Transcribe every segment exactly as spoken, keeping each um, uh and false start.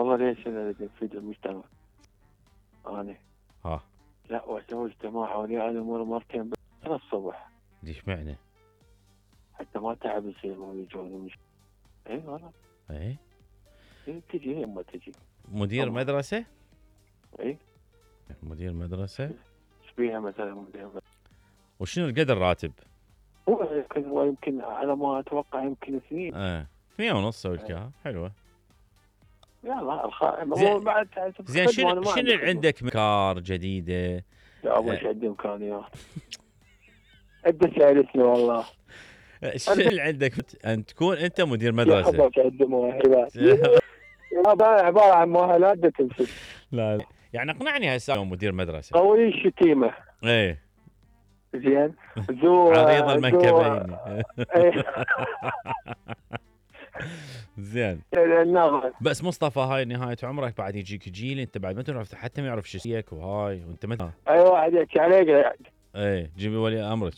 والله ليش انا اللي نفيد المجتمع انا ها لا واسوي اجتماع حوالي انا مر مرتين بس الصبح ليش معنى؟ حتى ما تعب يصير ما يجون مش اي والله ايه إيه تجي يما تجي مدير طبعا. مدرسة؟ اي مدير مدرسة؟ ايش فيها مثلا مدير وشنو القدر راتب؟ هو يمكن هو يمكن على ما اتوقع يمكن اثنين اه اثنين ونص سوي لك اياها حلوة. يلا الخ... زين- هو بعد زين خدمة، شنو أنا ما شنو عندي اللي عندك افكار جديدة؟ لا اول آه. شيء عندي امكانيات انت سالتني والله شنو اللي عندك ان تكون انت مدير يا مدرسة؟ حبك عندي مؤهلات هذا عباره عن مؤهلات بتمشي لا لا يعني اقنعني هسه مدير مدرسة. قوي الشتيمه ايه زين ذو عريض ذو المنكبين. إيه. زين النغز بس مصطفى هاي نهاية عمرك بعد يجيك جيل انت بعد ما تعرف حتى ما يعرف شو اسمك وهاي وانت ما اي واحد يحكي عليك ايه جيبي ولي امرك.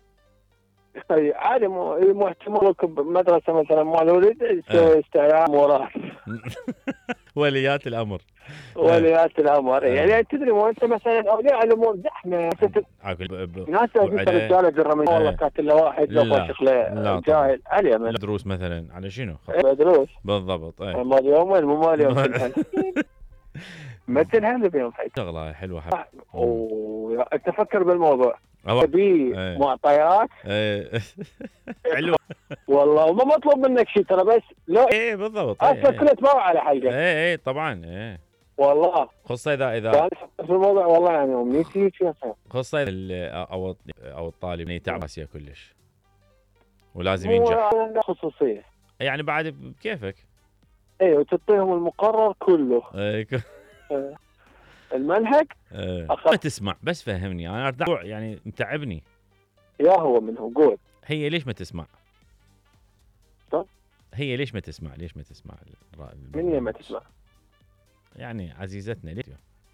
عادي مو مو احتمالك بمدرسه مثلا مال الولد إيه. استعيان وراث وليات الامر. وليات الامر إيه. يعني تدري مو انت مثلا اولياء الامور زحمه عاقل ب- ب- ناس في وعليه- رجاله جرمين والله إيه. كاتل له واحد لا. لو شغله لا طبعاً. جاهل عليه من دروس مثلا على شنو؟ دروس بالضبط ايه مال يومين مو مال يوم تنهل ما تنهل بيوم حي شغله حلوه حلوه. وانت تفكر بالموضوع أو- تبي إيه. معطيات ايه حلو. والله وما مطلوب منك شيء ترى بس لو ايه بالضبط ايه اصلا ايه كله تباوع على حلقه ايه ايه طبعا ايه والله خصوصا اذا اذا كان في الموضوع والله يعني امنيتي شو يصير خصوصا ال- او او الطالب يتعب راسيه كلش ولازم مو ينجح عنده خصوصيه يعني بعد بكيفك. اي وتعطيهم المقرر كله إيه، ك- المنهج إيه. أخذ. ما تسمع بس فهمني انا أرد- يعني متعبني. يا هو منه قول هي ليش ما تسمع؟ طب؟ هي ليش ما تسمع؟ ليش ما تسمع؟ من يما تسمع يعني عزيزتنا ليش؟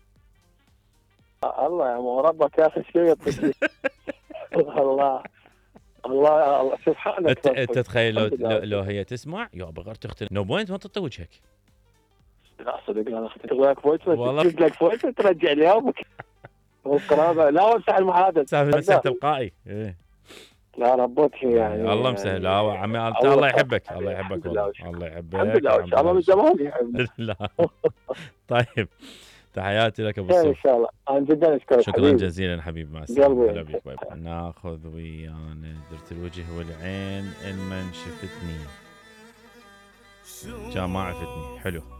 آه، الله يا مو ربك يا اخي شو يطيش الله الله الله سبحانك انت انت تخيل لو, الحمد لو, لله. لو هي تسمع يا بغير تختل نو بوينت ما تعطي وجهك. لا صدق انا اختي تبغى لك فويس والله. تجيب لك فويس ترجع لي يومك والقرابه لا وامسح المحادثه سالفه مسح تلقائي. إيه. لا ربك يعني الله مسهل. لا عمي انت الله الله يحبك يحفظك. الله يحبك الحمد لله والله والشكر. الله يحبك الحمد لله ان شاء الله من زمان يحبنا لا طيب تحياتي لك ابو خير ان الصف. شاء الله انا جدا اشكرك شكرا حبيبي. جزيلا حبيبي مع السلامه. قلبي. هلا بيك باي باي. ناخذ ويانا درت الوجه والعين المن شفتني جا ما عفتني حلو.